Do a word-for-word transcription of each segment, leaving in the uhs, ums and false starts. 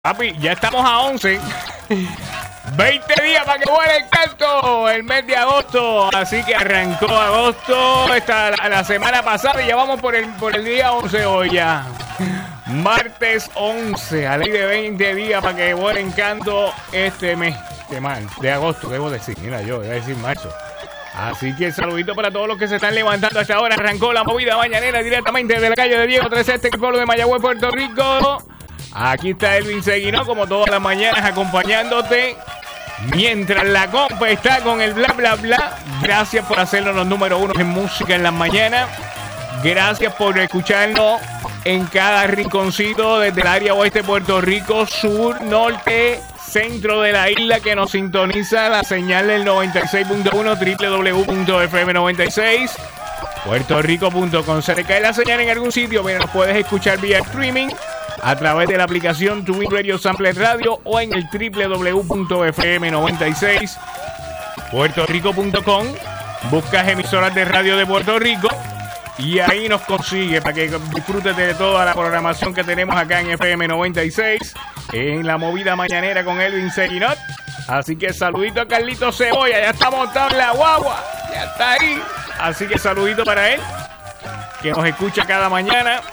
Papi, ya estamos a once. veinte días para que vuele el canto el mes de agosto. Así que arrancó agosto esta, la, la semana pasada y ya vamos por el, por el día once hoy ya. Martes once, a ley de veinte días para que vuele en canto este mes de, mar, de agosto, debo decir. Mira, yo voy a decir marzo. Así que saludito para todos los que se están levantando hasta ahora. Arrancó la movida mañanera directamente de la calle de Diego tres Este, el pueblo de Mayagüez, Puerto Rico. Aquí está Elvin Seguino, como todas las mañanas, acompañándote. Mientras la compa está con el bla bla bla. Gracias por hacernos los número uno en música en las mañanas. Gracias por escucharnos en cada rinconcito desde el área oeste de Puerto Rico, sur, norte, centro de la isla, que nos sintoniza la señal del noventa y seis punto uno, doble u doble u doble u punto f m noventa y seis, puerto rico punto com. Se le cae la señal en algún sitio, pero nos puedes escuchar vía streaming a través de la aplicación TuneIn Radio Sample Radio o en el doble u doble u doble u punto f m noventa y seis puerto rico punto com. Buscas emisoras de radio de Puerto Rico y ahí nos consigue para que disfrutes de toda la programación que tenemos acá en F M noventa y seis en la movida mañanera con Elvin Seguinot. Así que saludito a Carlito Cebolla, ya está montado en la guagua, ya está ahí. Así que saludito para él, que nos escucha cada mañana.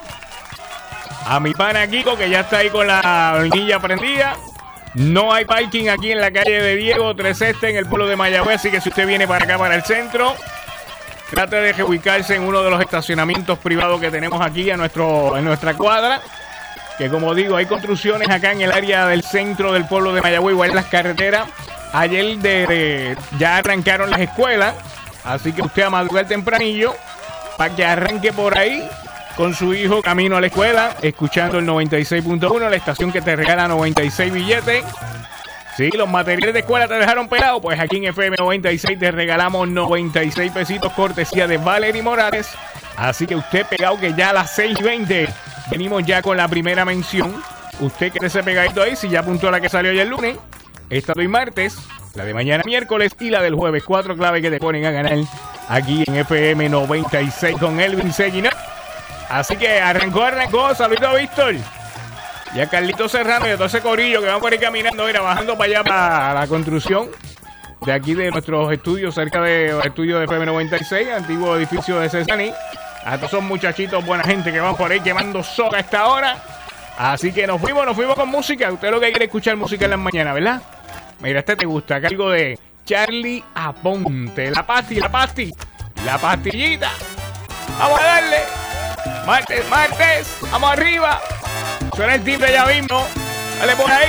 A mi pana Kiko, que ya está ahí con la hornilla prendida. No hay parking aquí en la calle de Diego tres Este, en el pueblo de Mayagüez, así que si usted viene para acá, para el centro, trate de reubicarse en uno de los estacionamientos privados que tenemos aquí en, nuestro, en nuestra cuadra. Que como digo, hay construcciones acá en el área del centro del pueblo de Mayagüez, igual en las carreteras. Ayer de, de, ya arrancaron las escuelas, así que usted a madrugar tempranillo para que arranque por ahí con su hijo camino a la escuela, escuchando el noventa y seis punto uno, la estación que te regala noventa y seis billetes. Si los materiales de escuela te dejaron pelado, pues aquí en F M noventa y seis te regalamos noventa y seis pesitos, cortesía de Valerie Morales. Así que usted pegado, que ya a las seis y veinte venimos ya con la primera mención. Usted quiere ese pegadito ahí, si ya apuntó la que salió ayer el lunes, esta de hoy martes, la de mañana miércoles y la del jueves. Cuatro claves que te ponen a ganar aquí en F M noventa y seis con Elvin Seguinot. Así que arrancó, arrancó. Saludito a Víctor y a Carlito Serrano y a todo ese corillo que van por ahí caminando, mira, bajando para allá para la construcción de aquí de nuestros estudios, cerca de los estudios de F M noventa y seis, antiguo edificio de Cesani. A todos esos muchachitos, buena gente que van por ahí quemando soga a esta hora. Así que nos fuimos, nos fuimos con música. Usted lo que quiere escuchar música en las mañanas, ¿verdad? Mira, este te gusta, acá algo de Charlie Aponte. La pasti, la pasti, la pastillita. Vamos a darle. Martes, martes, vamos arriba. Suena el timbre ya mismo. Dale por ahí.